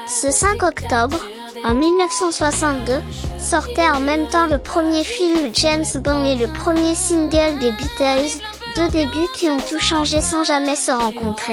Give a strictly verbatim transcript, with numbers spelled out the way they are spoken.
Ce cinq octobre, en mille neuf cent soixante-deux, sortait en même temps le premier film James Bond et le premier single des Beatles, deux débuts qui ont tout changé sans jamais se rencontrer.